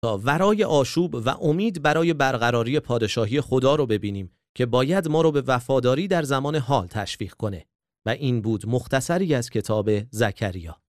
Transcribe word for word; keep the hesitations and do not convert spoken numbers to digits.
تا ورای آشوب و امید برای برقراری پادشاهی خدا رو ببینیم که باید ما رو به وفاداری در زمان حال تشویق کنه. و این بود مختصری از کتاب زکریا.